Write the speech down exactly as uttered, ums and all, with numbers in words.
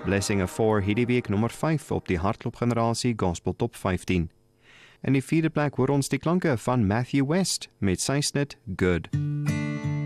Blessing of Four hierdie week nommer vyf op die hardloopgenerasie Gospel Top vyftien. In die vierde plek hoor ons die klanke van Matthew West met sy snit Good.